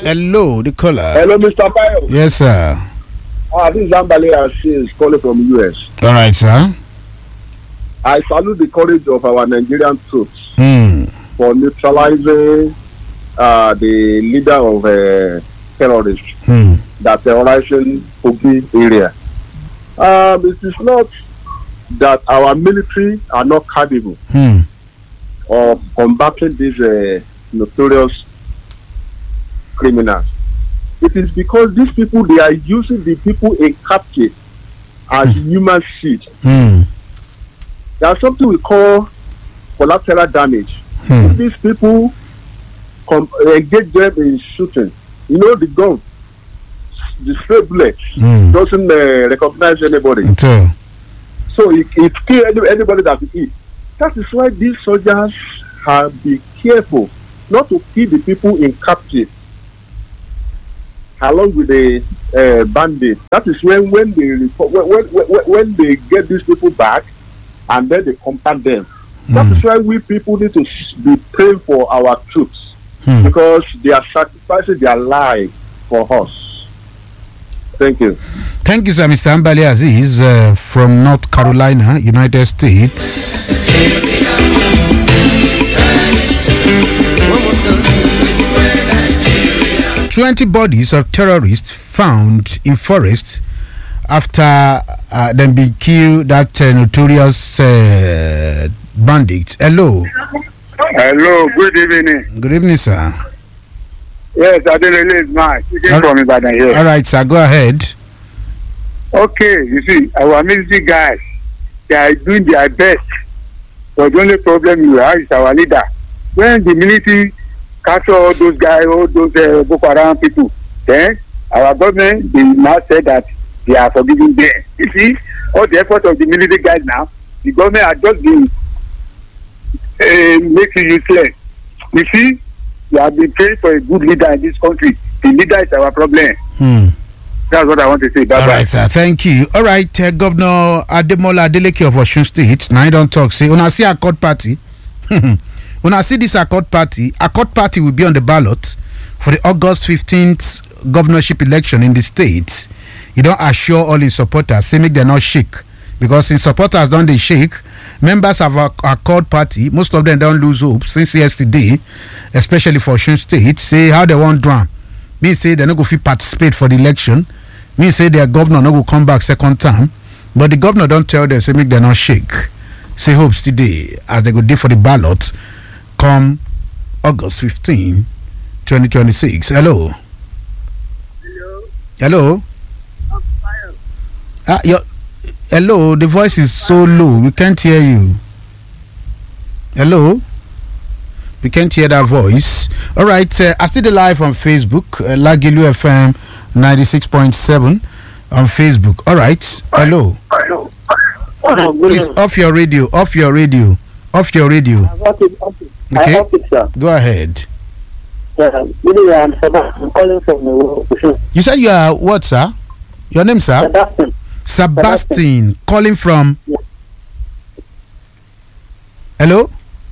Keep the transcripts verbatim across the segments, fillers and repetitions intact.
Hello, the caller. Hello, Mister Bayo. Yes, sir. Ah, this is Ambale Assis calling from U S. All right, sir. I salute the courage of our Nigerian troops Hmm. for neutralizing uh, the leader of uh, terrorists Hmm. that terrorizing Kogi area. Um, it is not that our military are not capable Hmm. of combating these uh, notorious criminals. It is because these people, they are using the people in captive as Hmm. human shield. Hmm. There's something we call collateral damage. Hmm. If these people com- engage them in shooting, you know, the gun, the stray bullet Hmm. doesn't uh, recognize anybody. So, So it, it kills any, anybody that it is. That is why these soldiers have be careful not to kill the people in captive along with the uh, bandits. That is when when they report, when, when, when, when they get these people back and then they combat them. That Hmm. is why we people need to be praying for our troops Hmm. because they are sacrificing their life for us. Thank you. Thank you, sir, Mister Ambali Aziz uh, from North Carolina, United States. Twenty bodies of terrorists found in forest after uh, them being killed. That uh, notorious uh, bandit. Hello. Hello, good evening. Good evening, sir. Yes, Adelele is mine. Speaking All- from Ibadan here. All right, sir. Go ahead. Okay, you see, our military guys, they are doing their best. But the only problem you have is our leader. When the military capture all those guys, all those uh, Boko Haram people, then our government, they now say that they are forgiving them. You see, all the effort of the military guys now, the government are just being uh, making useless. You see, we have been praying for a good leader in this country. The leader is our problem. Hmm. That's what I want to say. Bye All bye. right, sir. Thank you. All right, uh, Governor Ademola Adeleke of Osun State. Now I don't talk. Say, una see Accord Party. Una see this Accord Party. Accord Party will be on the ballot for the August fifteenth governorship election in the state. You don't assure all in supporters. Say make them not shake because in supporters don't they shake. Members of our Accord Party, most of them don't lose hope since yesterday, especially for Osun State. Say how they want drum. Me say they not go fit participate for the election. Me say their governor no go come back second time, but the governor don't tell them say make them not shake. Say hope still dey as they go dey for the ballot come August fifteenth, twenty twenty-six. Hello. Hello. Hello. I'm fine. Ah, your hello. The voice is so low. We can't hear you. Hello. We can't hear that voice. All right. Uh, I still live on Facebook. Uh, Lagilu F M ninety-six point seven on Facebook. All right. Hello. Hello. Please off your radio. Off your radio. Off your radio. Okay, okay. Okay. I okay, sir. Go ahead. Yeah, really, I'm Sebastian calling from the You said you are what, sir? Your name, sir? Sebastian. Sebastian. Calling from. Yeah. Hello.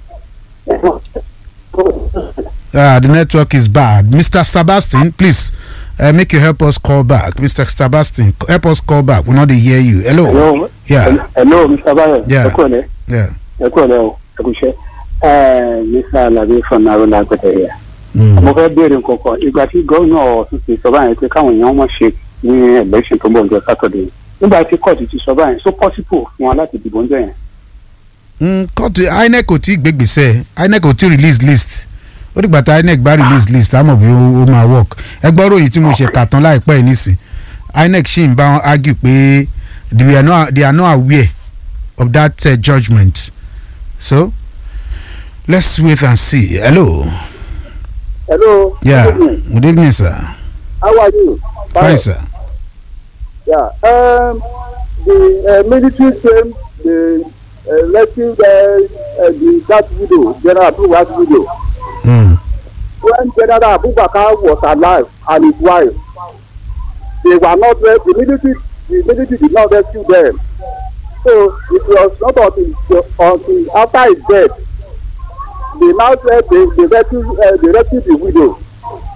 Ah, the network is bad. Mister Sebastian, please uh, make you help us call back. Mister Sebastian, help us call back. We not dey hear you. Hello. Hello. Yeah. Hello, Mister Bayo. Yeah. Ekone. Yeah. Ekone. Ekuse. Eh, Mister Alabi from Narona Kote here. Mm. Mo fẹ́ béèrè nǹkan kan. Ìgbà tí gómìnà Ọ̀ṣun ti sọ báyìí pé káwọn èèyàn mọ̀ ṣe ní election tó ń bọ̀ ọjọ́ Saturday. Nígbà tí kóòtù ti sọ báyìí, so possible fún wọn láti dìbò ńjọ́ yẹn. Mm, kóòtù I N E C kò tí ì gbégbèsè I N E C kò tí ì release list ó dìgbà tá I N E C bá release list àmọ́ bí ó máa work ẹgbẹ́ ròyìn tí mo ṣe kà tán láìpẹ́ yìí nísìn I N E C ṣì ń bá wọn argue pé they are not they are not aware of that uh, judgment so let's wait and see. Hello. Hello. Yeah. Good evening. Good evening, sir. How are you? Fine, sir. Yeah. Um, the uh, military came, the uh, letting the, uh, the that widow, General Abubakar's widow. Mm. When General Abubakar was alive and his wife, they were not there. The military, the military did not rescue them. So it was not until, until after his death, they now said they, they rescue, uh, they rescue the widow.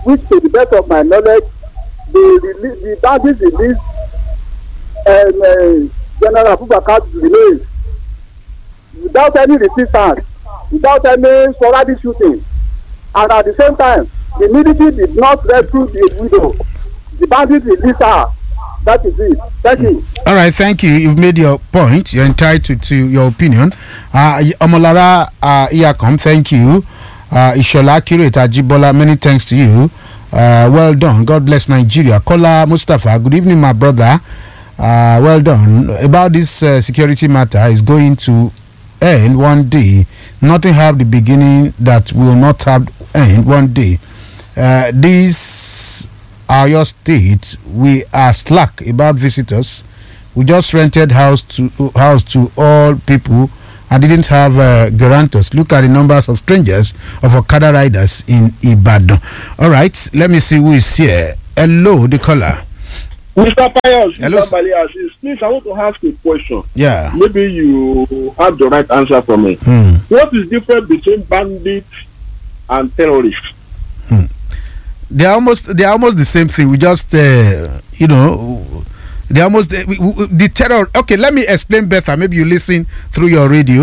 which to the best of my knowledge, the release, the bandits released um, uh, General Abubakar's release without any resistance, without any sporadic shooting, and at the same time, the military did not rescue the widow. The bandits released her. That is it. Thank you. All right, thank you. You've made your point. You're entitled to your opinion. Uh, Omolara uh, Iyakom, thank you. Uh, Ishola Curate Ajibola, many thanks to you. Uh, well done. God bless Nigeria. Kola Mustafa, good evening, my brother. Uh, well done. About this uh, security matter is going to end one day. Nothing have the beginning that will not have end one day. Uh, this are your state. We are slack about visitors. We just rented house to house to all people and didn't have uh, guarantors. Look at the numbers of strangers of Okada riders in Ibadan. All right, let me see who is here. Hello, the caller. Mister Pius, Hello. Mister Baliasis, please, I want to ask a question. Yeah. Maybe you have the right answer for me. Hmm. What is the difference between bandits and terrorists? Hmm. They are almost they are almost the same thing. We just uh, you know they are almost uh, we, we, the terror. Okay, let me explain better. Maybe you listen through your radio.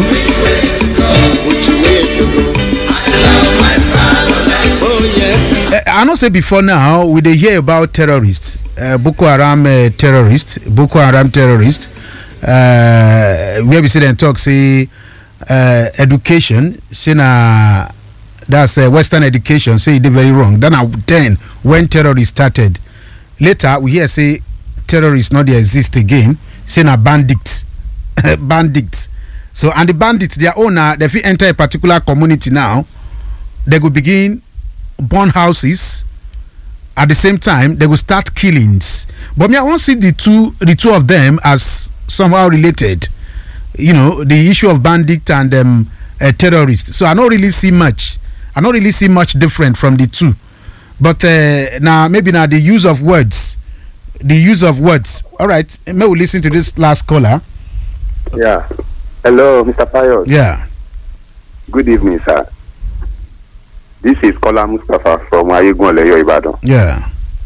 Uh, I know say before now we dey hear about terrorists, uh, Boko Haram uh, terrorists, Boko Haram terrorists. Uh, where we see them talk say uh, education, say na that's uh, Western education. Say it very wrong. Then then when terrorists started, later we hear say terrorists not they exist again. Say na bandits, bandits. So and the bandits their owner they fit enter a particular community now. They will begin burn houses. At the same time, they will start killings. But me, I want to see the two, the two of them as somehow related. You know, the issue of bandit and um, uh, terrorist. So I don't really see much. I don't really see much different from the two. But uh, now maybe now the use of words, the use of words. All right, may we listen to this last caller? Yeah. Hello, Mister Pius. Yeah. Good evening, sir. This is Kola Mustafa from Ayegun Oleyo Ibadan. Yeah.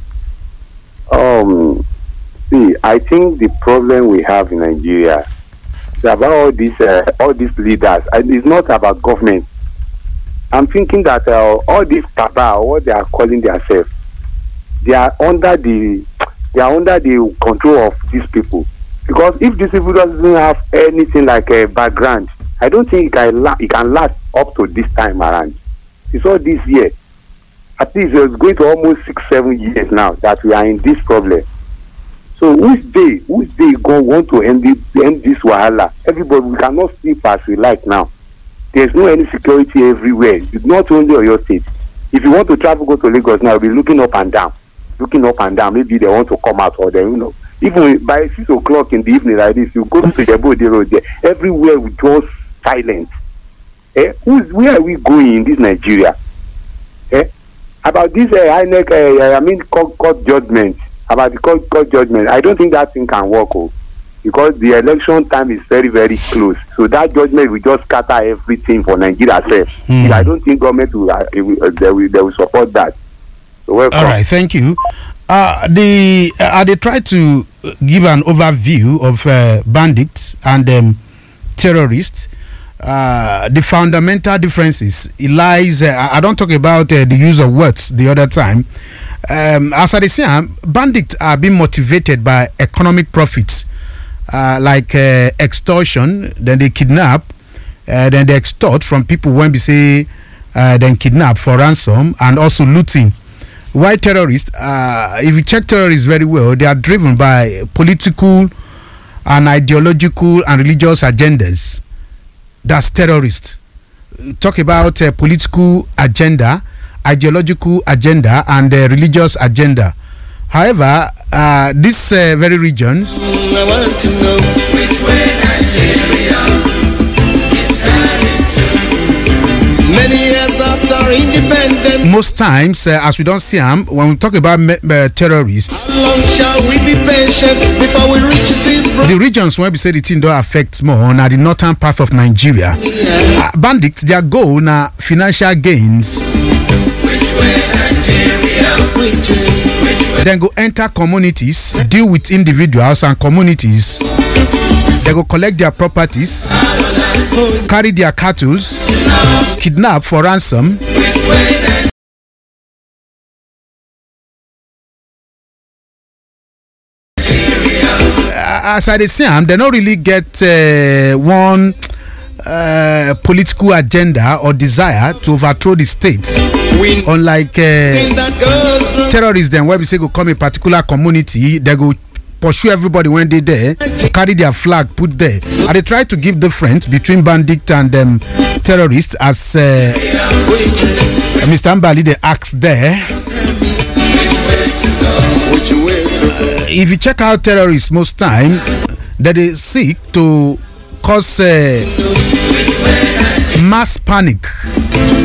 Um, see, I think the problem we have in Nigeria is about all these, uh, all these leaders. And it's not about government. I'm thinking that uh, all these cabal, what they are calling themselves, they are under the, they are under the control of these people. Because if these people doesn't have anything like a background, I don't think it can, la- it can last up to this time around. It's all this year. At least it's going to almost six, seven years now that we are in this problem. So which day, which day go want to end, it, end this wahala? Everybody, we cannot sleep as we like now. There's no any security everywhere. It's not only on your state. If you want to travel, go to Lagos now, you'll be looking up and down. Looking up and down. Maybe they want to come out or they, you know. Even by six o'clock in the evening like this, you go to the Bode Road there. Everywhere we just silent. Eh? Who's, where are we going in this Nigeria? Eh? About this uh, I N E C, uh, I mean court, court judgment, about the court, court judgment, I don't think that thing can work, oh, because the election time is very, very close. So that judgment will just scatter everything for Nigeria itself. Mm. I don't think government will, uh, will, they, will, they will support that. So welcome. All right, thank you. Uh, the uh, they try to give an overview of uh, bandits and um, terrorists. Uh, the fundamental differences it lies. Uh, I don't talk about uh, the use of words the other time. Um, as I say, um, bandits are being motivated by economic profits, uh, like uh, extortion. Then they kidnap, uh, then they extort from people when we say uh, then kidnap for ransom, and also looting. Why terrorists? Uh, if you check terrorists very well, they are driven by political and ideological and religious agendas. That's terrorists. Talk about uh, political agenda, ideological agenda, and uh, religious agenda. However, uh, these uh, very regions. I want to know which way Nigeria is heading to. Many years after independence. Most times, uh, as we don't see them, when we talk about me- uh, terrorists, How long shall we be patient before we reach the pro- the regions where we say the thing don't affect more now the northern part of Nigeria. yeah. Uh, bandits, their goal now financial gains. Which way Nigeria then go enter communities, deal with individuals and communities. They go collect their properties, carry their cattle, kidnap for ransom. As I dey say am, they don't really get uh, one uh, political agenda or desire to overthrow the state. Unlike uh, terrorists, then where we say go come a particular community, they go pursue everybody when they there, carry their flag, put there. And they try to give difference between bandits and um, terrorists, as uh, Mister Ambali they asked there. Uh, if you check out terrorists, most time that they seek to cause uh, mass panic